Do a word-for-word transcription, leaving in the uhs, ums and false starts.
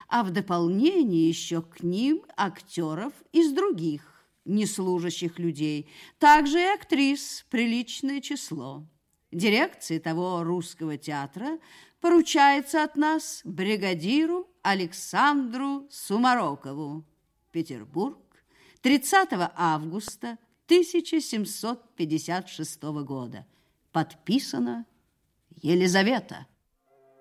а в дополнение еще к ним актеров из других неслужащих людей, также и актрис приличное число. Дирекции того русского театра поручается от нас бригадиру Александру Сумарокову. Петербург, тридцатого августа тысяча семьсот пятьдесят шестого года. Подписано Елизавета.